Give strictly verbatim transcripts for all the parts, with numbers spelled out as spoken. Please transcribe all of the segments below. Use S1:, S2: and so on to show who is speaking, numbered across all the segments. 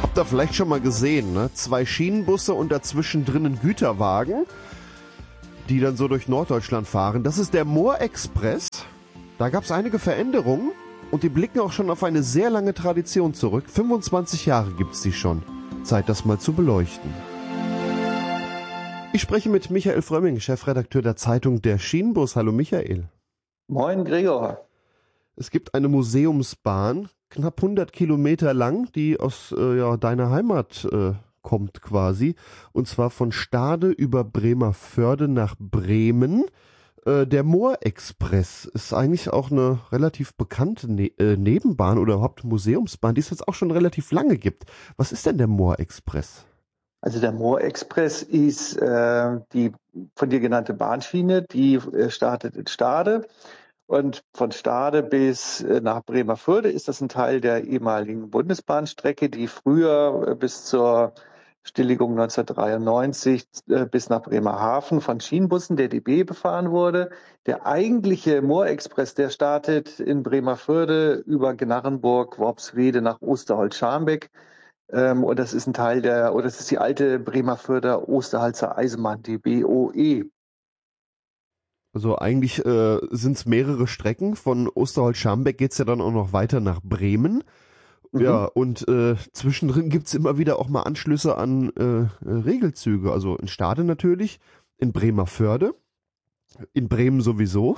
S1: Habt ihr vielleicht schon mal gesehen, ne? Zwei Schienenbusse und dazwischen drinnen Güterwagen, die dann so durch Norddeutschland fahren. Das ist der Moorexpress. Da gab es einige Veränderungen und die blicken auch schon auf eine sehr lange Tradition zurück. fünfundzwanzig Jahre gibt es die schon. Zeit, das mal zu beleuchten. Ich spreche mit Michael Frömming, Chefredakteur der Zeitung Der Schienenbus. Hallo Michael.
S2: Moin Gregor.
S1: Es gibt eine Museumsbahn, knapp hundert Kilometer lang, die aus äh, ja, deiner Heimat äh, kommt quasi. Und zwar von Stade über Bremervörde nach Bremen. Äh, der Moorexpress ist eigentlich auch eine relativ bekannte ne- äh, Nebenbahn oder überhaupt Museumsbahn, die es jetzt auch schon relativ lange gibt. Was ist denn der Moorexpress?
S2: Also der Moorexpress ist äh, die von dir genannte Bahnschiene, die äh, startet in Stade. Und von Stade bis äh, nach Bremervörde ist das ein Teil der ehemaligen Bundesbahnstrecke, die früher äh, bis zur Stilllegung neunzehnhundertdreiundneunzig äh, bis nach Bremerhaven von Schienenbussen der D B befahren wurde. Der eigentliche Moorexpress, der startet in Bremervörde über Gnarrenburg, Worpswede nach Osterholz-Scharmbeck. Ähm, und das ist ein Teil der, oder das ist die alte Bremervörder Osterhalzer Eisenbahn, die B O E.
S1: Also eigentlich äh, sind es mehrere Strecken. Von Osterholz-Scharmbeck geht's ja dann auch noch weiter nach Bremen.
S2: Mhm.
S1: Ja, und äh, zwischendrin gibt's immer wieder auch mal Anschlüsse an äh, Regelzüge. Also in Stade natürlich, in Bremervörde, in Bremen sowieso.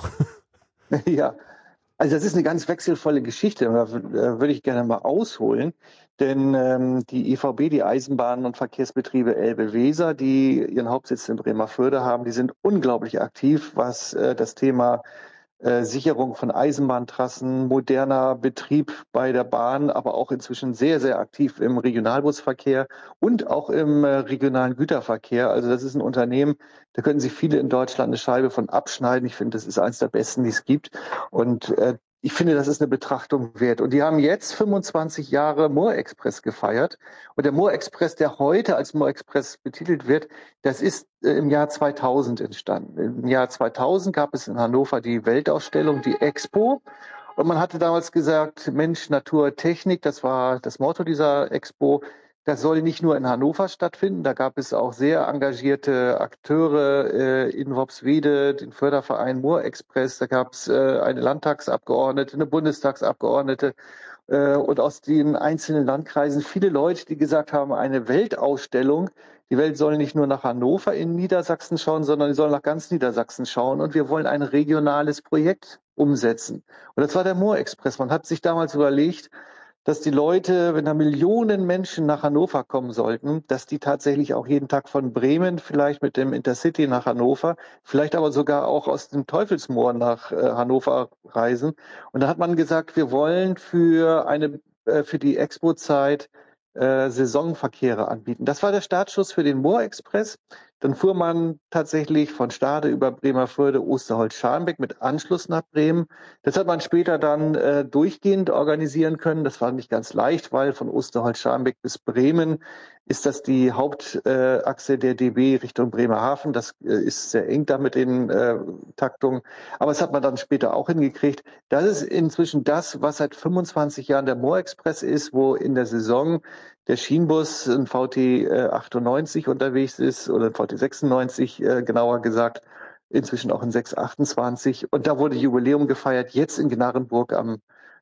S2: Ja, also das ist eine ganz wechselvolle Geschichte. Da w- äh, würde ich gerne mal ausholen. Denn ähm, die E V B, die Eisenbahnen- und Verkehrsbetriebe Elbe-Weser, die ihren Hauptsitz in Bremervörde haben, die sind unglaublich aktiv, was äh, das Thema äh, Sicherung von Eisenbahntrassen, moderner Betrieb bei der Bahn, aber auch inzwischen sehr, sehr aktiv im Regionalbusverkehr und auch im äh, regionalen Güterverkehr. Also das ist ein Unternehmen, da können sich viele in Deutschland eine Scheibe von abschneiden. Ich finde, das ist eines der besten, die es gibt. Und äh, ich finde, das ist eine Betrachtung wert. Und die haben jetzt fünfundzwanzig Jahre Moorexpress gefeiert. Und der Moorexpress, der heute als Moorexpress betitelt wird, das ist äh, im Jahr zweitausend entstanden. Im Jahr zweitausend gab es in Hannover die Weltausstellung, die Expo. Und man hatte damals gesagt, Mensch, Natur, Technik, das war das Motto dieser Expo. Das soll nicht nur in Hannover stattfinden. Da gab es auch sehr engagierte Akteure äh, in Worpswede, den Förderverein Moorexpress. Da gab es äh, eine Landtagsabgeordnete, eine Bundestagsabgeordnete äh, und aus den einzelnen Landkreisen viele Leute, die gesagt haben, eine Weltausstellung. Die Welt soll nicht nur nach Hannover in Niedersachsen schauen, sondern die soll nach ganz Niedersachsen schauen. Und wir wollen ein regionales Projekt umsetzen. Und das war der Moorexpress. Man hat sich damals überlegt, dass die Leute, wenn da Millionen Menschen nach Hannover kommen sollten, dass die tatsächlich auch jeden Tag von Bremen, vielleicht mit dem Intercity nach Hannover, vielleicht aber sogar auch aus dem Teufelsmoor nach äh, Hannover reisen. Und da hat man gesagt, wir wollen für eine, äh, für die Expo-Zeit äh, Saisonverkehre anbieten. Das war der Startschuss für den Moorexpress. Dann fuhr man tatsächlich von Stade über Bremervörde, Osterholz-Scharmbeck mit Anschluss nach Bremen. Das hat man später dann äh, durchgehend organisieren können. Das war nicht ganz leicht, weil von Osterholz-Scharmbeck bis Bremen ist das die Hauptachse äh, der D B Richtung Bremerhaven. Das äh, ist sehr eng da mit den äh, Taktungen. Aber das hat man dann später auch hingekriegt. Das ist inzwischen das, was seit fünfundzwanzig Jahren der Moorexpress ist, wo in der Saison der Schienenbus, ein V T achtundneunzig unterwegs ist oder ein V T sechsundneunzig äh, genauer gesagt, inzwischen auch in sechs achtundzwanzig. Und da wurde Jubiläum gefeiert, jetzt in Gnarrenburg am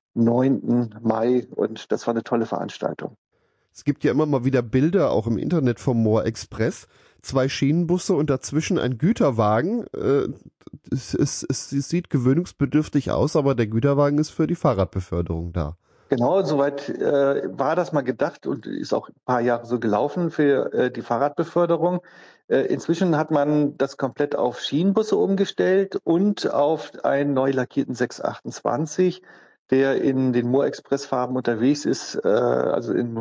S2: neunten Mai. Und das war eine tolle Veranstaltung.
S1: Es gibt ja immer mal wieder Bilder, auch im Internet vom Moorexpress. Zwei Schienenbusse und dazwischen ein Güterwagen. Äh, es, es, es sieht gewöhnungsbedürftig aus, aber der Güterwagen ist für die Fahrradbeförderung da.
S2: Genau, soweit äh, war das mal gedacht und ist auch ein paar Jahre so gelaufen für äh, die Fahrradbeförderung. Äh, inzwischen hat man das komplett auf Schienenbusse umgestellt und auf einen neu lackierten sechs achtundzwanzig, der in den Moorexpress-Farben unterwegs ist, äh, also in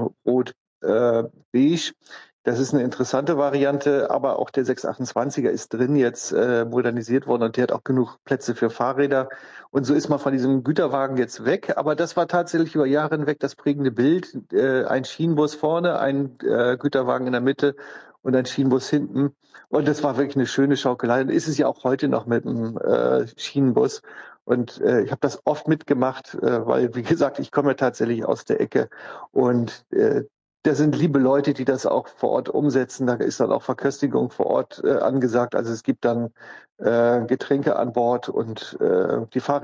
S2: Rot-Beige. Das ist eine interessante Variante, aber auch der sechs achtundzwanziger ist drin jetzt äh, modernisiert worden und der hat auch genug Plätze für Fahrräder. Und so ist man von diesem Güterwagen jetzt weg. Aber das war tatsächlich über Jahre hinweg das prägende Bild. Äh, ein Schienenbus vorne, ein äh, Güterwagen in der Mitte und ein Schienenbus hinten. Und das war wirklich eine schöne Schaukelei. Und ist es ja auch heute noch mit dem äh, Schienenbus. Und äh, ich habe das oft mitgemacht, äh, weil, wie gesagt, ich komme ja tatsächlich aus der Ecke. Und äh, Da sind liebe Leute, die das auch vor Ort umsetzen. Da ist dann auch Verköstigung vor Ort äh, angesagt. Also es gibt dann äh, Getränke an Bord und äh, die Fahrräder